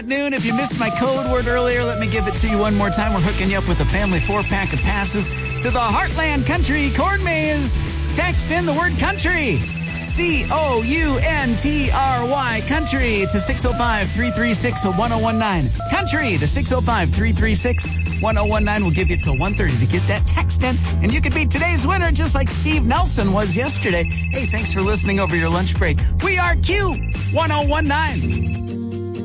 Noon. If you missed my code word earlier, let me give it to you one more time. We're hooking you up with a family 4-pack of passes to the Heartland Country Corn Maze. Text in the word country. COUNTRY, country, to 605-336-1019. Country to 605-336-1019. We'll give you till 1:30 to get that text in. And you could be today's winner just like Steve Nelson was yesterday. Hey, thanks for listening over your lunch break. We are Q1019.